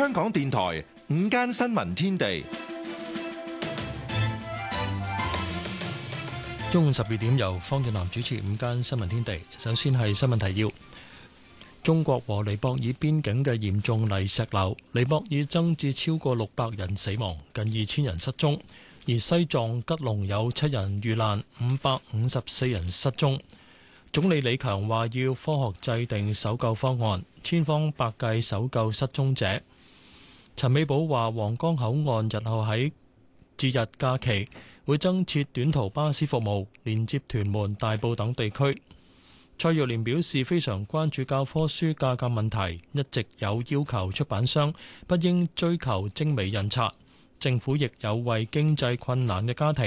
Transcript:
香港電台午間新聞天地， 中午12點由方俊南主持午間新聞天地。首先係新聞提要：中國和尼泊爾邊境嘅嚴重泥石流，尼泊爾增至超過600人死亡，近2000人失蹤；而西藏吉隆有7人遇難，554人失蹤。總理李強話要科學制定搜救方案，千方百計搜救失蹤者。陳美寶話皇崗口岸日後喺節日假期會增設短途巴士服務，連接屯門、大埔等地區。蔡若蓮表示非常關注教科書價格問題，一直有要求出版商不應追求精美印刷。政府亦有為經濟困難嘅家庭